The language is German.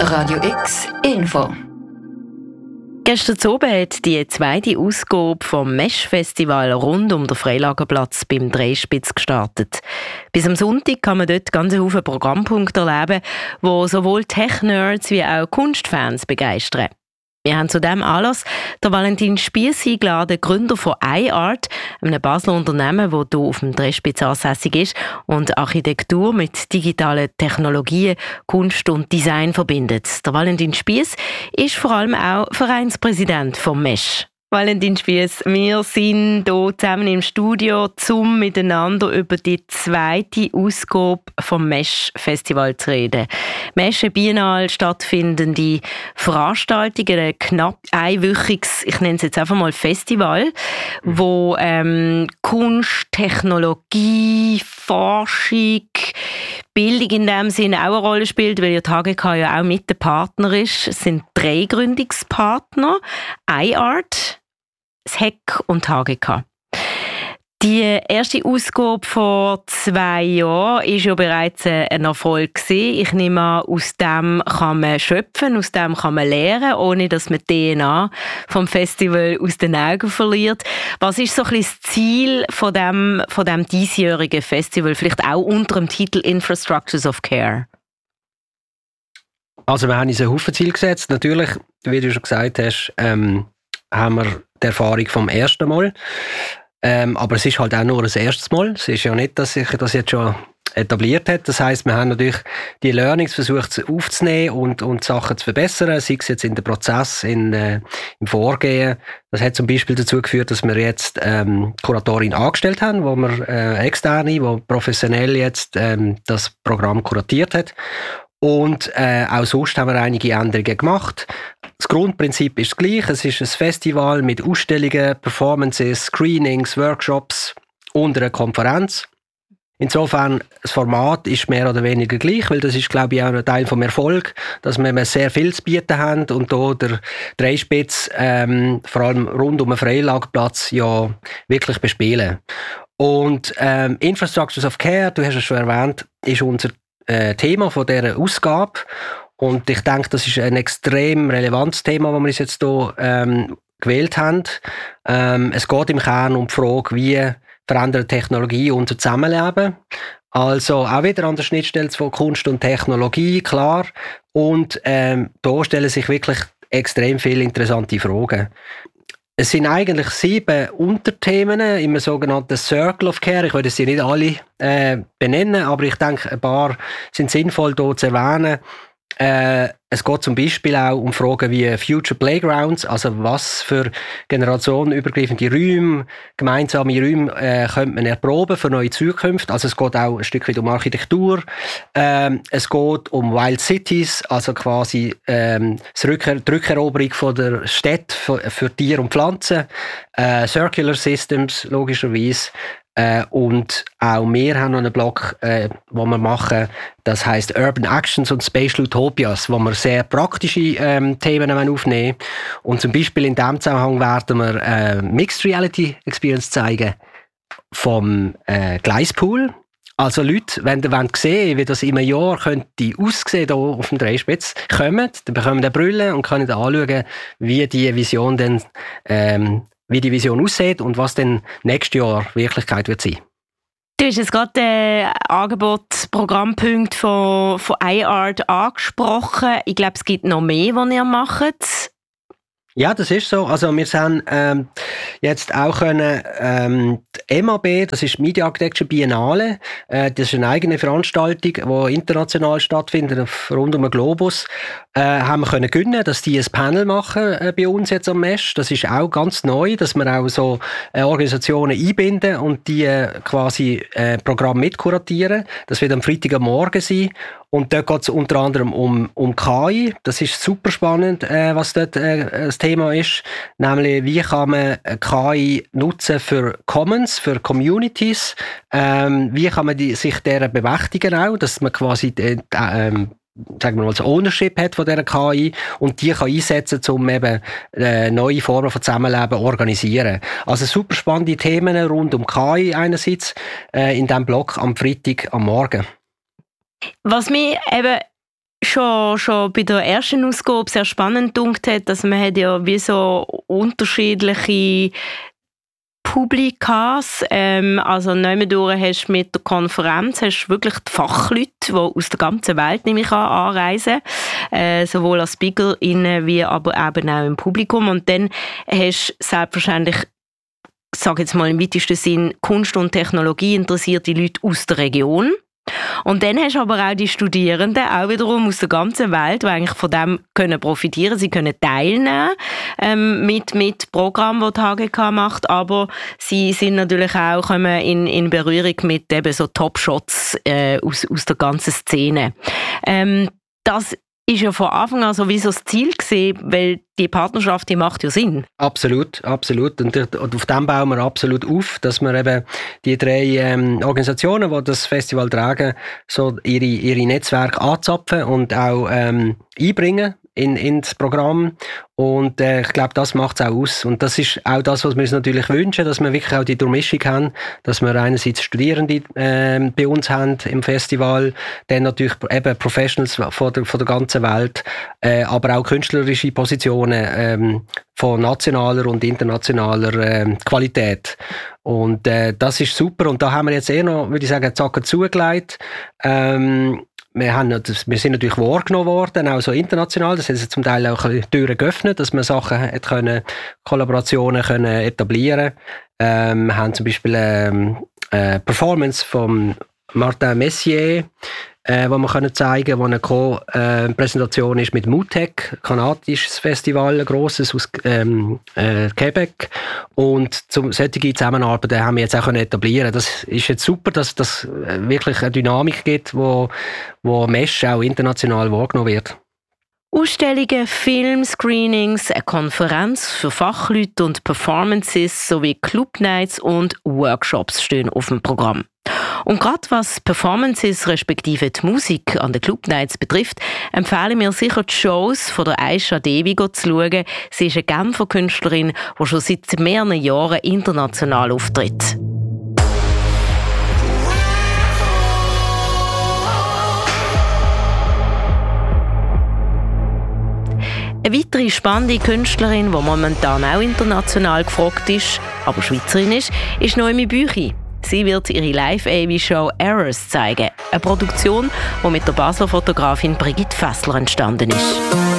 Radio X Info. Gestern Abend hat die zweite Ausgabe vom Mesh-Festival rund um den Freilagerplatz beim Dreispitz gestartet. Bis am Sonntag kann man dort ganz viele Programmpunkte erleben, die sowohl Tech-Nerds wie auch Kunstfans begeistern. Wir haben zu diesem Anlass den Valentin Spiess eingeladen, Gründer von iArt, einem Basler Unternehmen, das hier auf dem Dreispitz ansässig ist und Architektur mit digitalen Technologien, Kunst und Design verbindet. Der Valentin Spiess ist vor allem auch Vereinspräsident vom Mesh. Valentin Spiess, wir sind hier zusammen im Studio, um miteinander über die zweite Ausgabe vom Mesh-Festival zu reden. Mesh, eine biennal stattfindende Veranstaltung, ein knapp einwöchiges, ich nenne es jetzt einfach mal Festival, wo Kunst, Technologie, Forschung, Bildung in dem Sinne auch eine Rolle spielt, weil ja die HGK ja auch mit der Partner ist. Es sind 3 Gründungspartner, iArt, das HEC und HGK. Die erste Ausgabe vor 2 Jahren war ja bereits ein Erfolg gewesen. Ich nehme an, aus dem kann man schöpfen, aus dem kann man lernen, ohne dass man die DNA vom Festival aus den Augen verliert. Was ist so ein bisschen das Ziel von dem diesjährigen Festival, vielleicht auch unter dem Titel Infrastructures of Care? Also wir haben uns ein Haufen Ziel gesetzt. Natürlich, wie du schon gesagt hast, haben wir die Erfahrung vom ersten Mal. Aber es ist halt auch nur das erste Mal. Es ist ja nicht, dass sich das jetzt schon etabliert hat. Das heisst, wir haben natürlich die Learnings versucht aufzunehmen und Sachen zu verbessern, sei es jetzt in den Prozess, im Vorgehen. Das hat zum Beispiel dazu geführt, dass wir jetzt Kuratorin angestellt haben, wo wir externe, die professionell jetzt das Programm kuratiert hat. Und auch sonst haben wir einige Änderungen gemacht. Das Grundprinzip ist gleich. Es ist ein Festival mit Ausstellungen, Performances, Screenings, Workshops und einer Konferenz. Insofern, das Format ist mehr oder weniger gleich, weil das ist, glaube ich, auch ein Teil vom Erfolg, dass wir sehr viel zu bieten haben und hier der Dreispitz vor allem rund um den Freilagerplatz ja wirklich bespielen. Und Infrastructures of Care, du hast es schon erwähnt, ist unser Thema von dieser Ausgabe. Und ich denke, das ist ein extrem relevantes Thema, das wir uns jetzt hier gewählt haben. Es geht im Kern um die Frage, wie verändert Technologie unser Zusammenleben. Also auch wieder an der Schnittstelle von Kunst und Technologie, klar. Und da stellen sich wirklich extrem viele interessante Fragen. Es sind eigentlich 7 Unterthemen im sogenannten Circle of Care. Ich würde sie nicht alle benennen, aber ich denke, ein paar sind sinnvoll hier zu erwähnen. Es geht zum Beispiel auch um Fragen wie Future Playgrounds, also was für generationenübergreifende Räume, gemeinsame Räume könnte man erproben für neue Zukünfte. Also es geht auch ein Stück weit um Architektur. Es geht um Wild Cities, also quasi die Rückeroberung von der Städte für Tiere und Pflanzen. Circular Systems, logischerweise. Und auch wir haben noch einen Blog, wo wir machen, das heisst Urban Actions und Spatial Utopias, wo wir sehr praktische Themen aufnehmen. Und zum Beispiel in diesem Zusammenhang werden wir Mixed Reality Experience zeigen vom Gleispool. Also Leute, wenn ihr sehen wollt, wie das in einem Jahr könnte aussehen hier auf dem Dreispitz, kommt, dann bekommen wir Brille und können anschauen, wie die Vision dann wie die Vision aussieht und was dann nächstes Jahr Wirklichkeit wird sein. Du hast jetzt gerade den Programmpunkt von iArt angesprochen. Ich glaube, es gibt noch mehr, was ihr macht. Ja, das ist so. Also wir haben jetzt auch die MAB, das ist Media Architecture Biennale. Das ist eine eigene Veranstaltung, die international stattfindet, rund um den Globus. Haben wir können gewinnen, dass die ein Panel machen bei uns jetzt am Mesh. Das ist auch ganz neu, dass wir auch so Organisationen einbinden und die quasi Programm mitkuratieren. Das wird am Freitagmorgen sein. Und dort geht es unter anderem um KI. Das ist super spannend, was dort das Thema ist. Nämlich, wie kann man KI nutzen für Commons, für Communities? Wie kann man sich deren bemächtigen auch, dass man quasi sagen wir mal, das Ownership hat von dieser KI und die kann einsetzen, um eben neue Formen von Zusammenleben zu organisieren. Also super spannende Themen rund um KI einerseits in diesem Blog am Freitag am Morgen. Was mich eben schon bei der ersten Ausgabe sehr spannend gedacht hat, dass man hat ja wie so unterschiedliche Publikas, also nebenbei hast du mit der Konferenz hast wirklich die Fachleute, die aus der ganzen Welt nämlich anreisen, sowohl als SpeakerInnen wie aber eben auch im Publikum. Und dann hast du selbstverständlich, ich sage jetzt mal im weitesten Sinn, Kunst und Technologie interessierte Leute aus der Region. Und dann hast du aber auch die Studierenden, auch wiederum aus der ganzen Welt, die eigentlich von dem können profitieren. Sie können teilnehmen mit Programmen, die die HGK macht, aber sie sind natürlich auch kommen in Berührung mit eben so Top-Shots aus der ganzen Szene. Das ist ja von Anfang an sowieso das Ziel gewesen, weil die Partnerschaft, die macht ja Sinn. Absolut, absolut. Und auf dem bauen wir absolut auf, dass wir eben die 3 Organisationen, die das Festival tragen, so ihre Netzwerke anzapfen und auch einbringen ins Programm. Und ich glaube, das macht es auch aus. Und das ist auch das, was wir uns natürlich wünschen, dass wir wirklich auch die Durchmischung haben, dass wir einerseits Studierende bei uns haben im Festival, dann natürlich eben Professionals von der ganzen Welt, aber auch künstlerische Positionen von nationaler und internationaler Qualität. Und das ist super. Und da haben wir jetzt noch, würde ich sagen, Zacken zugelegt. Wir sind natürlich wahrgenommen worden, auch so international. Das hat zum Teil auch ein bisschen Türen geöffnet, dass man Sachen Kollaborationen können etablieren. Wir haben zum Beispiel eine Performance von Martin Messier, wo wir zeigen können, wo eine Co-Präsentation ist mit Mutec, kanadisches Festival, ein grosses aus Quebec. Und solche Zusammenarbeiten haben wir jetzt auch etablieren. Das ist jetzt super, dass das wirklich eine Dynamik gibt, wo Mesh auch international wahrgenommen wird. Ausstellungen, Filmscreenings, eine Konferenz für Fachleute und Performances sowie Clubnights und Workshops stehen auf dem Programm. Und gerade was Performances respektive die Musik an den Clubnights betrifft, empfehlen wir sicher die Shows von der Aisha Devi zu schauen. Sie ist eine Genfer Künstlerin, die schon seit mehreren Jahren international auftritt. Eine weitere spannende Künstlerin, die momentan auch international gefragt ist, aber Schweizerin ist Noemi Büchi. Sie wird ihre Live-AV-Show Errors zeigen. Eine Produktion, die mit der Basler Fotografin Brigitte Fessler entstanden ist.